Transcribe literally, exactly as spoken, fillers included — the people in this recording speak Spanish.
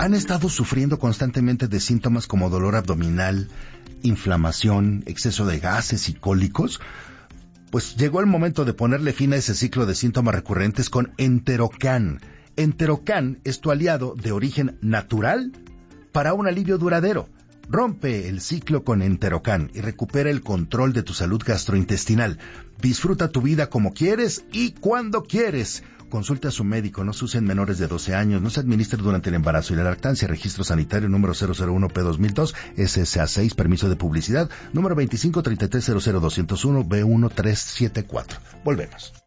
¿Han estado sufriendo constantemente de síntomas como dolor abdominal, inflamación, exceso de gases y cólicos? Pues llegó el momento de ponerle fin a ese ciclo de síntomas recurrentes con Enterocan. Enterocan es tu aliado de origen natural para un alivio duradero. Rompe el ciclo con Enterocan y recupera el control de tu salud gastrointestinal. Disfruta tu vida como quieres y cuando quieres. Consulte a su médico, no se use en menores de doce años, no se administre durante el embarazo y la lactancia. Registro sanitario número cero cero uno P dos mil dos, S S A seis, permiso de publicidad, número veinticinco treinta y tres cero cero doscientos uno B uno tres siete cuatro. Volvemos.